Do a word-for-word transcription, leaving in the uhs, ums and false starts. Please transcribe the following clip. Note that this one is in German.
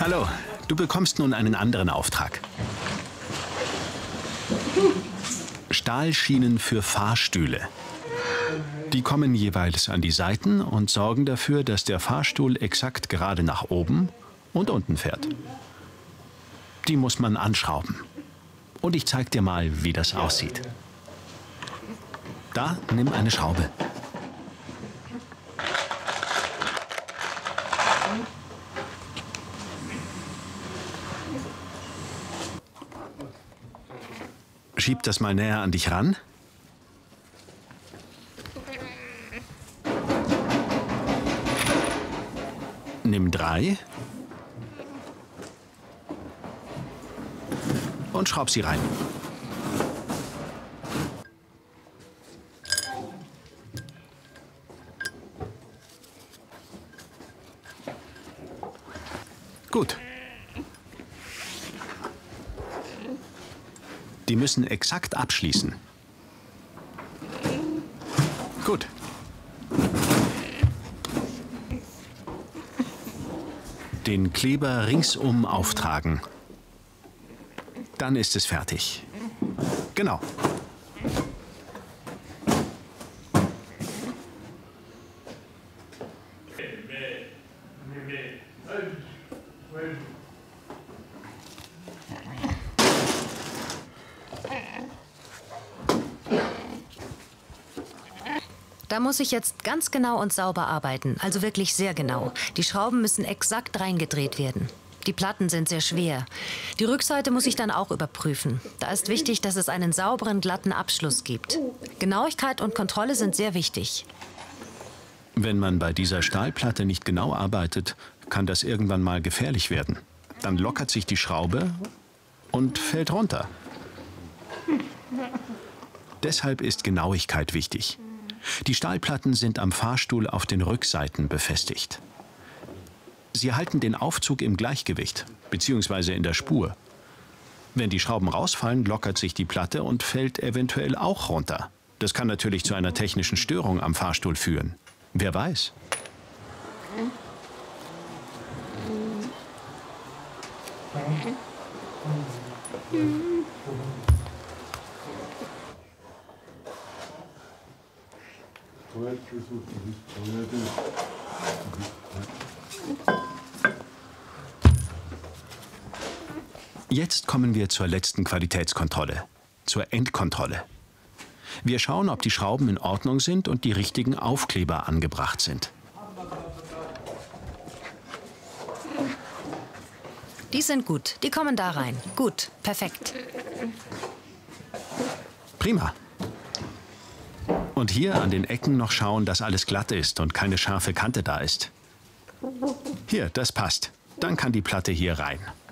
Hallo, du bekommst nun einen anderen Auftrag. Stahlschienen für Fahrstühle. Die kommen jeweils an die Seiten und sorgen dafür, dass der Fahrstuhl exakt gerade nach oben und unten fährt. Die muss man anschrauben. Und ich zeig dir mal, wie das aussieht. Da, nimm eine Schraube. Schieb das mal näher an dich ran. Nimm drei. Und schraub sie rein. Gut. Die müssen exakt abschließen. Gut. Den Kleber ringsum auftragen. Dann ist es fertig. Genau. Da muss ich jetzt ganz genau und sauber arbeiten, also wirklich sehr genau. Die Schrauben müssen exakt reingedreht werden. Die Platten sind sehr schwer. Die Rückseite muss ich dann auch überprüfen. Da ist wichtig, dass es einen sauberen, glatten Abschluss gibt. Genauigkeit und Kontrolle sind sehr wichtig. Wenn man bei dieser Stahlplatte nicht genau arbeitet, kann das irgendwann mal gefährlich werden. Dann lockert sich die Schraube und fällt runter. Deshalb ist Genauigkeit wichtig. Die Stahlplatten sind am Fahrstuhl auf den Rückseiten befestigt. Sie halten den Aufzug im Gleichgewicht, beziehungsweise in der Spur. Wenn die Schrauben rausfallen, lockert sich die Platte und fällt eventuell auch runter. Das kann natürlich zu einer technischen Störung am Fahrstuhl führen. Wer weiß? Jetzt kommen wir zur letzten Qualitätskontrolle, zur Endkontrolle. Wir schauen, ob die Schrauben in Ordnung sind und die richtigen Aufkleber angebracht sind. Die sind gut, die kommen da rein. Gut, perfekt. Prima. Und hier an den Ecken noch schauen, dass alles glatt ist und keine scharfe Kante da ist. Hier, das passt. Dann kann die Platte hier rein.